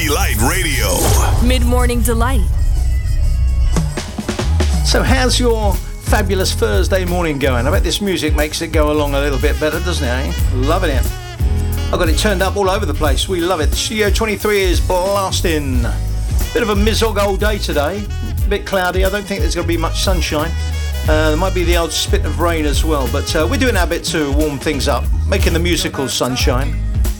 Delight Radio. Mid-morning delight. So how's your fabulous Thursday morning going? I bet this music makes it go along a little bit better, doesn't it, eh? Loving it. I've got it turned up all over the place. We love it. Studio 23 is blasting. Bit of a miserable old day today. A bit cloudy. I don't think there's going to be much sunshine. There might be the odd spit of rain as well. But we're doing our bit to warm things up, making the musical sunshine.